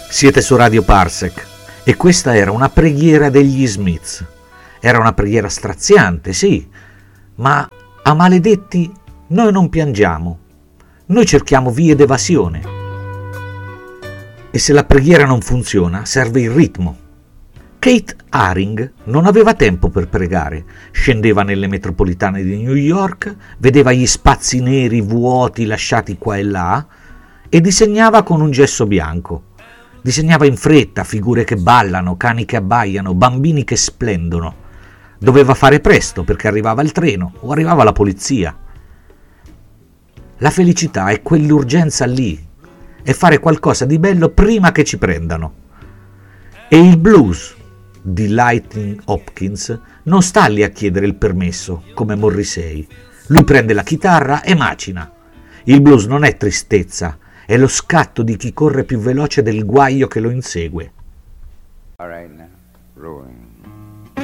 Siete su Radio Parsec e questa era una preghiera degli Smiths. Era una preghiera straziante, sì, ma a maledetti noi non piangiamo, noi cerchiamo vie d'evasione. E se la preghiera non funziona, serve il ritmo. Kate Haring non aveva tempo per pregare, scendeva nelle metropolitane di New York, vedeva gli spazi neri vuoti lasciati qua e là e disegnava con un gesso bianco. Disegnava in fretta figure che ballano, cani che abbaiano, bambini che splendono. Doveva fare presto perché arrivava il treno o arrivava la polizia. La felicità è quell'urgenza lì, è fare qualcosa di bello prima che ci prendano. E il blues di Lightning Hopkins non sta lì a chiedere il permesso come Morrissey. Lui prende la chitarra e macina. Il blues non è tristezza, è lo scatto di chi corre più veloce del guaio che lo insegue. All right now, rolling.